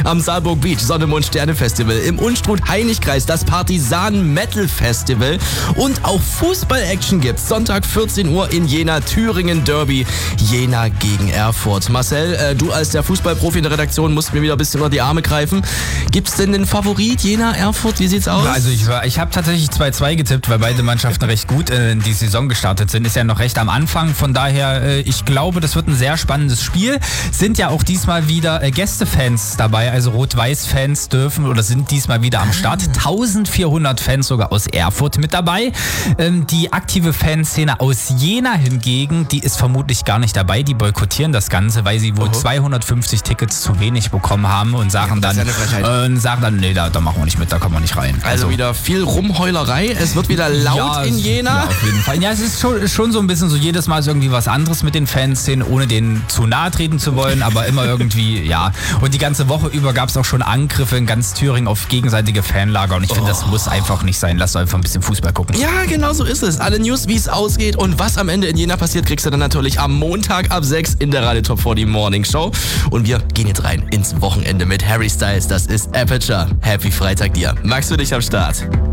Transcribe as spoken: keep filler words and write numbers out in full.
am Saalburg Beach Sonne, Mond, Sterne Festival, im Unstrut-Heinig-Kreis das Partisan Metal Festival und auch Fußball-Action gibt's. Sonntag vierzehn Uhr in Jena, Thüringen Derby, Jena gegen Erfurt. Marcel, äh, du als der Fußballprofi in der Redaktion musst mir wieder ein bisschen unter die Arme greifen. Gibt's denn den Favorit Jena, Erfurt? Wie sieht's aus? Also ich, war, ich habe tatsächlich zwei zwei getippt, weil beide Mannschaften recht gut äh, in die Saison gestartet sind. Ist ja noch recht am Anfang. Von daher, äh, ich glaube, das wird ein sehr spannendes Spiel. Sind ja auch diesmal wieder äh, Gästefans dabei, also Rot-Weiß-Fans dürfen oder sind diesmal wieder am Start. eintausendvierhundert Fans sogar aus Erfurt mit dabei. Ähm, die aktive Fanszene aus Jena hingegen, die ist vermutlich gar nicht dabei. Die boykottieren das Ganze, weil sie wohl Oho. zweihundertfünfzig Tickets zu wenig bekommen haben und sagen ja, dann, äh, sagen dann, nee, da, da machen wir nicht mit, da kommen wir nicht rein. Also, also wieder viel Rumheulerei, es wird wieder laut ja, in Jena. Ja, auf jeden Fall. Ja, es ist schon, schon so ein bisschen so, jedes Mal ist irgendwie was anderes mit den Fanszenen, ohne denen zu nahe treten zu wollen, aber immer irgendwie, ja. Und die ganze Woche über gab es auch schon Angriffe in ganz Thüringen auf gegenseitige Fanlager und ich finde, oh. das muss einfach nicht sein. Lasst einfach ein bisschen Fußball gucken. Ja, genau so ist es. Alle News, wie es ausgeht und was am Ende in Jena passiert, kriegst du dann natürlich am Montag ab sechs in der Radio Top vierzig Morning Show. Und wir gehen jetzt rein ins Wochenende mit Harry Styles. Das ist Aperture. Happy Freitag dir. Magst du dich am Start?